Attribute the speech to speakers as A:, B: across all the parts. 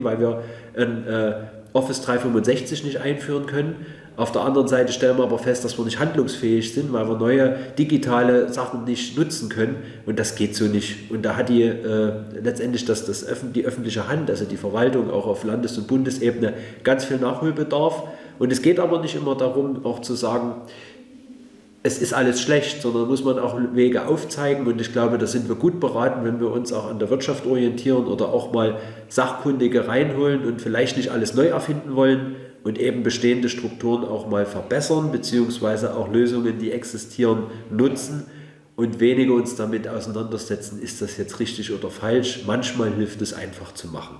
A: weil wir ein Office 365 nicht einführen können. Auf der anderen Seite stellen wir aber fest, dass wir nicht handlungsfähig sind, weil wir neue digitale Sachen nicht nutzen können, und das geht so nicht. Und da hat letztendlich die öffentliche Hand, also die Verwaltung auch auf Landes- und Bundesebene, ganz viel Nachholbedarf. Und es geht aber nicht immer darum, auch zu sagen, es ist alles schlecht, sondern muss man auch Wege aufzeigen, und ich glaube, da sind wir gut beraten, wenn wir uns auch an der Wirtschaft orientieren oder auch mal Sachkundige reinholen und vielleicht nicht alles neu erfinden wollen und eben bestehende Strukturen auch mal verbessern, beziehungsweise auch Lösungen, die existieren, nutzen und weniger uns damit auseinandersetzen, ist das jetzt richtig oder falsch. Manchmal hilft es einfach zu machen.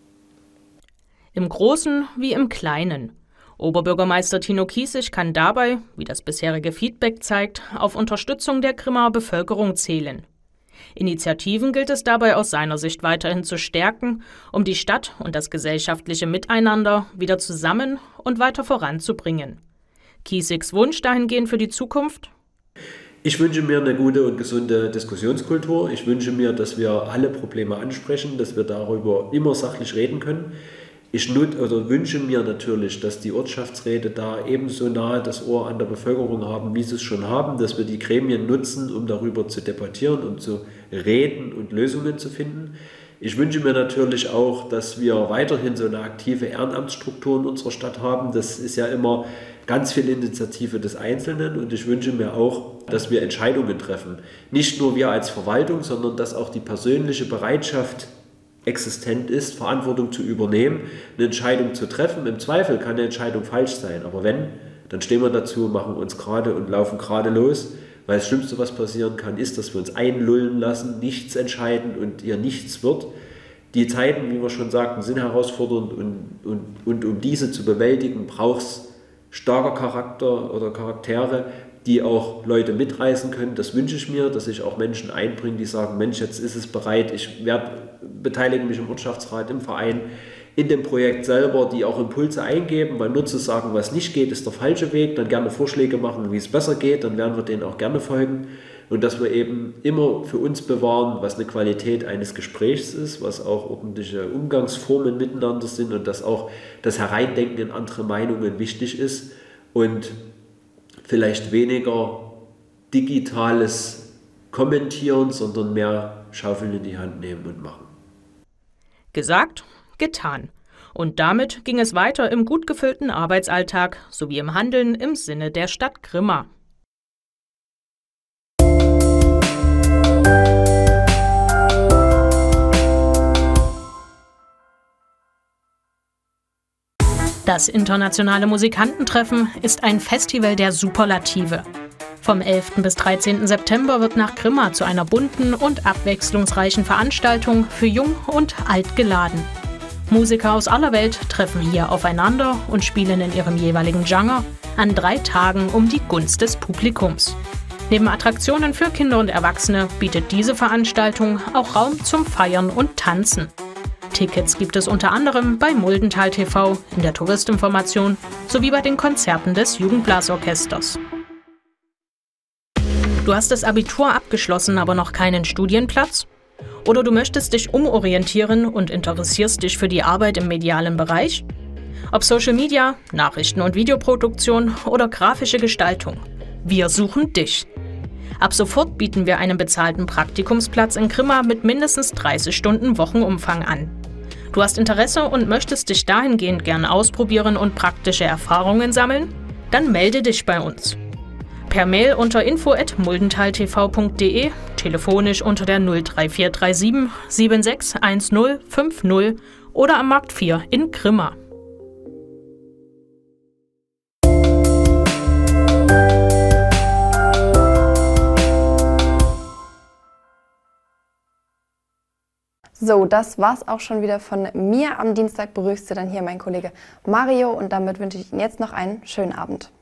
B: Im Großen wie im Kleinen. Oberbürgermeister Tino Kiesig kann dabei, wie das bisherige Feedback zeigt, auf Unterstützung der Grimmaer Bevölkerung zählen. Initiativen gilt es dabei aus seiner Sicht weiterhin zu stärken, um die Stadt und das gesellschaftliche Miteinander wieder zusammen und weiter voranzubringen. Kiesigs Wunsch dahingehend für die Zukunft?
A: Ich wünsche mir eine gute und gesunde Diskussionskultur. Ich wünsche mir, dass wir alle Probleme ansprechen, dass wir darüber immer sachlich reden können. Ich wünsche mir natürlich, dass die Ortschaftsräte da ebenso nahe das Ohr an der Bevölkerung haben, wie sie es schon haben, dass wir die Gremien nutzen, um darüber zu debattieren und zu reden und Lösungen zu finden. Ich wünsche mir natürlich auch, dass wir weiterhin so eine aktive Ehrenamtsstruktur in unserer Stadt haben. Das ist ja immer ganz viel Initiative des Einzelnen, und ich wünsche mir auch, dass wir Entscheidungen treffen. Nicht nur wir als Verwaltung, sondern dass auch die persönliche Bereitschaft existent ist, Verantwortung zu übernehmen, eine Entscheidung zu treffen. Im Zweifel kann eine Entscheidung falsch sein, aber wenn, dann stehen wir dazu, machen uns gerade und laufen gerade los, weil das Schlimmste, was passieren kann, ist, dass wir uns einlullen lassen, nichts entscheiden und ihr nichts wird. Die Zeiten, wie wir schon sagten, sind herausfordernd, und um diese zu bewältigen, braucht es starker Charakter oder Charaktere, die auch Leute mitreißen können. Das wünsche ich mir, dass sich auch Menschen einbringen, die sagen, Mensch, jetzt ist es bereit, ich beteilige mich im Wirtschaftsrat, im Verein, in dem Projekt selber, die auch Impulse eingeben, weil nur zu sagen, was nicht geht, ist der falsche Weg, dann gerne Vorschläge machen, wie es besser geht, dann werden wir denen auch gerne folgen, und dass wir eben immer für uns bewahren, was eine Qualität eines Gesprächs ist, was auch ordentliche Umgangsformen miteinander sind und dass auch das Hereindenken in andere Meinungen wichtig ist und vielleicht weniger digitales Kommentieren, sondern mehr Schaufeln in die Hand nehmen und machen.
B: Gesagt, getan. Und damit ging es weiter im gut gefüllten Arbeitsalltag sowie im Handeln im Sinne der Stadt Grimma. Das internationale Musikantentreffen ist ein Festival der Superlative. Vom 11. bis 13. September wird nach Grimma zu einer bunten und abwechslungsreichen Veranstaltung für Jung und Alt geladen. Musiker aus aller Welt treffen hier aufeinander und spielen in ihrem jeweiligen Genre an 3 Tagen um die Gunst des Publikums. Neben Attraktionen für Kinder und Erwachsene bietet diese Veranstaltung auch Raum zum Feiern und Tanzen. Tickets gibt es unter anderem bei Muldental TV, in der Touristinformation sowie bei den Konzerten des Jugendblasorchesters. Du hast das Abitur abgeschlossen, aber noch keinen Studienplatz? Oder du möchtest dich umorientieren und interessierst dich für die Arbeit im medialen Bereich? Ob Social Media, Nachrichten- und Videoproduktion oder grafische Gestaltung. Wir suchen dich. Ab sofort bieten wir einen bezahlten Praktikumsplatz in Grimma mit mindestens 30 Stunden Wochenumfang an. Du hast Interesse und möchtest dich dahingehend gern ausprobieren und praktische Erfahrungen sammeln? Dann melde dich bei uns. Per Mail unter info@muldentaltv.de, telefonisch unter der 03437 761050 oder am Markt 4 in Grimma.
C: So, das war's auch schon wieder von mir. Am Dienstag begrüßt Sie dann hier mein Kollege Mario und damit wünsche ich Ihnen jetzt noch einen schönen Abend.